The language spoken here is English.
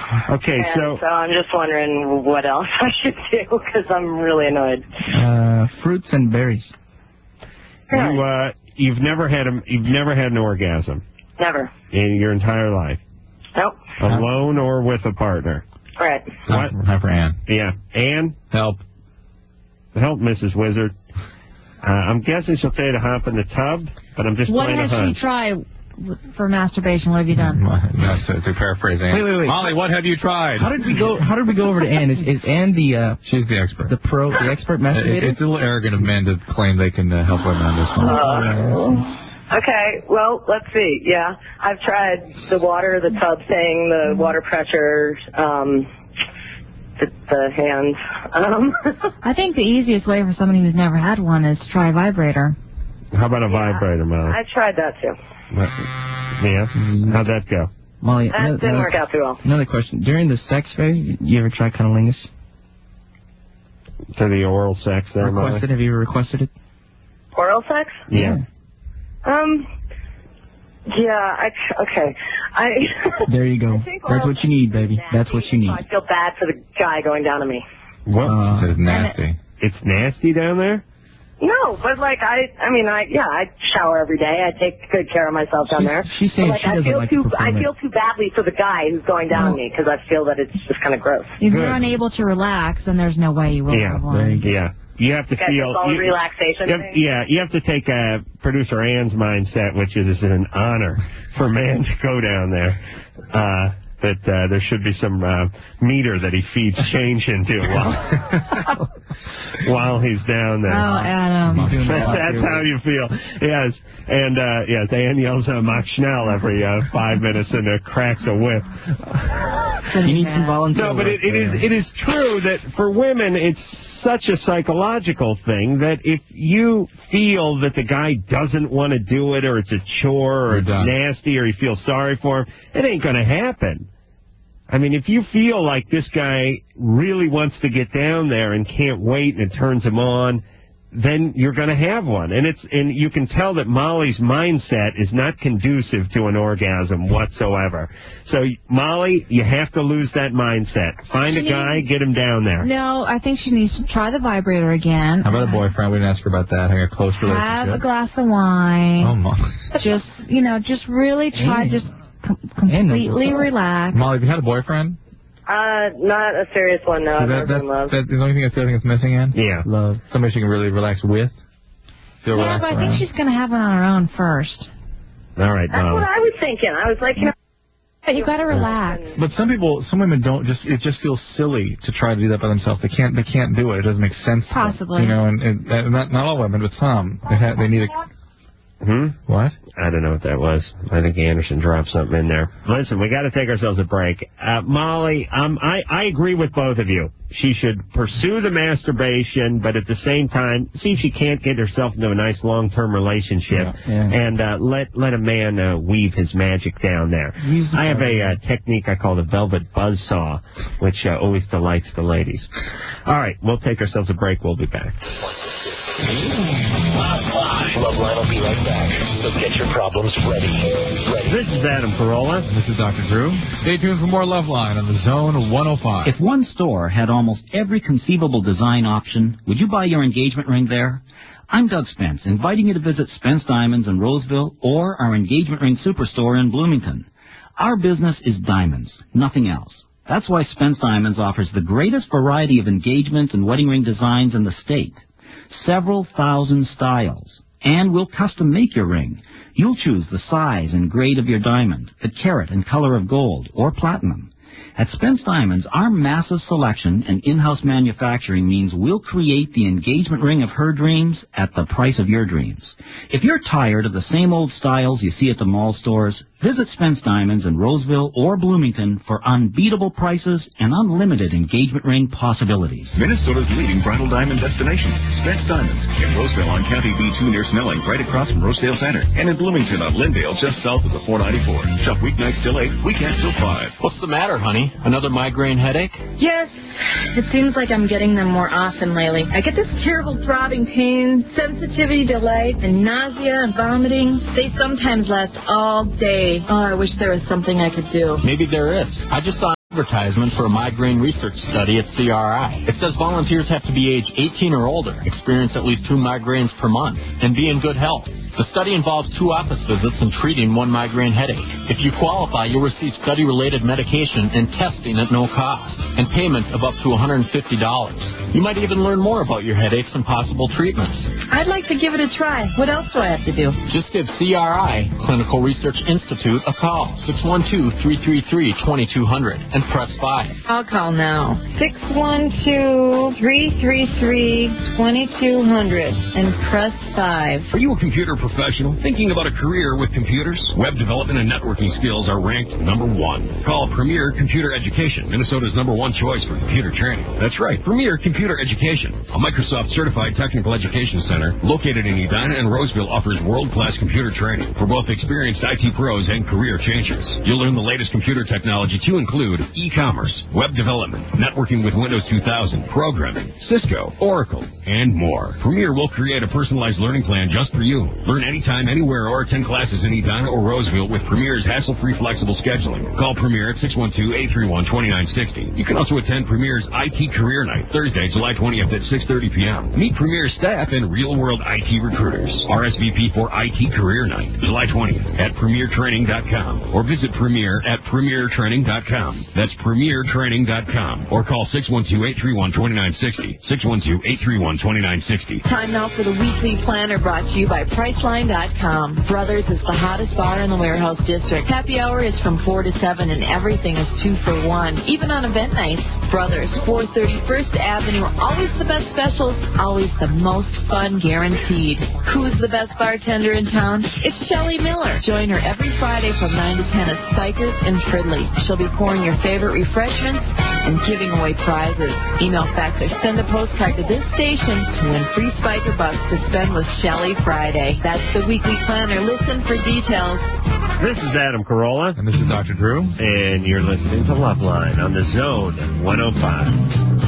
Okay, so I'm just wondering what else I should do because I'm really annoyed. Fruits and berries. You've never had an orgasm. Never. In your entire life. Nope. Alone or with a partner. Right. What? Time for Ann. Yeah. Ann? Help, Mrs. Wizard. I'm guessing she'll say to hop in the tub, but I'm just What playing a has hunch. she tried for masturbation? What have you done? To paraphrase Ann. Wait. Molly, what have you tried? How did we go over to Ann? Is Ann She's the expert. the expert masturbator? It's a little arrogant of men to claim they can help women on this one. Okay, well, let's see. Yeah, I've tried the water, the tub thing, the water pressure, the hands. I think the easiest way for somebody who's never had one is to try a vibrator. How about a vibrator, Molly? I tried that too. Yeah? How'd that go? Molly, That didn't work out too well. Another question. During the sex phase, you ever try cunnilingus? To the oral sex there, Molly? Requested? Have you ever requested it? Oral sex? Yeah. Okay. There you go. That's what you need, baby. That's what you need. I feel bad for the guy going down to me. What? It's nasty. It's nasty down there? No, but I shower every day. I take good care of myself down there. She's saying she doesn't like to perform I feel too badly for the guy who's going down on me because I feel that it's just kind of gross. If you're unable to relax, then there's no way you will have one. Yeah. You have to feel... all relaxation thing? Yeah, you have to take producer Ann's mindset, which is it's an honor for a man to go down there. That there should be some meter that he feeds change into while he's down there. Oh, Adam. That's how you feel. Yes. And, Ann yells Mach Schnell every 5 minutes and cracks a whip. You need some volunteer. No, but it is true that for women, it's such a psychological thing that if you feel that the guy doesn't want to do it or it's a chore or it's nasty or you feel sorry for him, it ain't going to happen. I mean, if you feel like this guy really wants to get down there and can't wait and it turns him on, then you're going to have one. And you can tell that Molly's mindset is not conducive to an orgasm whatsoever. So, Molly, you have to lose that mindset. Find a guy, get him down there. No, I think she needs to try the vibrator again. How about a boyfriend? We didn't ask her about that. Having a close relationship. Have a glass of wine. Oh, Molly. Just really try, completely relax. Molly, have you had a boyfriend? Not a serious one, no. I've never been in love. That's the only thing I feel like it's missing in? Yeah. Love. Somebody she can really relax with? But I think she's going to have one on her own first. All right, That's what I was thinking. I was like, you got to relax. But some women don't it just feels silly to try to do that by themselves. They can't do it. It doesn't make sense. Possibly. And not all women, but some. They need a... What? I don't know what that was. I think Anderson dropped something in there. Listen, we got to take ourselves a break. Molly, I agree with both of you. She should pursue the masturbation, but at the same time, see if she can't get herself into a nice long-term relationship and let a man weave his magic down there. I have a technique I call the velvet buzzsaw, which always delights the ladies. All right, we'll take ourselves a break. We'll be back. Loveline will be right back. So get your problems ready. This is Adam Carolla. This is Dr. Drew. Stay tuned for more Loveline on the Zone 105. If one store had almost every conceivable design option, would you buy your engagement ring there? I'm Doug Spence, inviting you to visit Spence Diamonds in Roseville or our engagement ring superstore in Bloomington. Our business is diamonds, nothing else. That's why Spence Diamonds offers the greatest variety of engagement and wedding ring designs in the state. Several thousand styles. And we'll custom make your ring. You'll choose the size and grade of your diamond, the carat and color of gold or platinum. At Spence Diamonds, our massive selection and in-house manufacturing means we'll create the engagement ring of her dreams at the price of your dreams. If you're tired of the same old styles you see at the mall stores, visit Spence Diamonds in Roseville or Bloomington for unbeatable prices and unlimited engagement ring possibilities. Minnesota's leading bridal diamond destination, Spence Diamonds, in Roseville on County B2 near Snelling, right across from Rosedale Center, and in Bloomington on Lindale, just south of the 494. Shop weeknights till 8, weekends till 5. What's the matter, honey? Another migraine headache? Yes. It seems like I'm getting them more often lately. I get this terrible throbbing pain, sensitivity delay, and nausea and vomiting. They sometimes last all day. Oh, I wish there was something I could do. Maybe there is. I just saw Advertisement for a migraine research study at CRI. It says volunteers have to be age 18 or older, experience at least 2 migraines per month, and be in good health. The study involves 2 office visits and treating 1 migraine headache. If you qualify, you'll receive study-related medication and testing at no cost, and payment of up to $150. You might even learn more about your headaches and possible treatments. I'd like to give it a try. What else do I have to do? Just give CRI, Clinical Research Institute, a call, 612-333-2200, and press 5. I'll call now. 612-333-2200, and press 5. Are you a computer professional thinking about a career with computers? Web development and networking skills are ranked number 1. Call Premier Computer Education, Minnesota's number 1 choice for computer training. That's right, Premier Computer Education, a Microsoft-certified technical education center located in Edina and Roseville, offers world-class computer training for both experienced IT pros and career changers. You'll learn the latest computer technology to include e-commerce, web development, networking with Windows 2000, programming, Cisco, Oracle, and more. Premier will create a personalized learning plan just for you. Learn anytime, anywhere, or attend classes in Edina or Roseville with Premier's hassle-free flexible scheduling. Call Premier at 612-831-2960. You can also attend Premier's IT Career Night, Thursday, July 20th at 6:30 p.m. Meet Premier's staff and real-world IT recruiters. RSVP for IT Career Night, July 20th at premiertraining.com or visit Premier at premiertraining.com. That's premiertraining.com or call 612-831-2960. 612-831-2960. Time now for the Weekly Planner, brought to you by Priceline.com. Brothers is the hottest bar in the Warehouse District. Happy hour is from 4 to 7 and everything is 2 for 1. Even on event nights. Brothers, 430 First Avenue. Always the best specials. Always the most fun guaranteed. Who's the best bartender in town? It's Shelley Miller. Join her every Friday from 9 to 10 at Spikers in Fridley. She'll be pouring your favorite refreshments and giving away prizes. Email, fax, or send a postcard to this station to win free Spiker bucks to spend with Shelley Friday. That's the Weekly Planner. Listen for details. This is Adam Carolla. And this is Dr. Drew. And you're listening to Loveline on the Zone 105.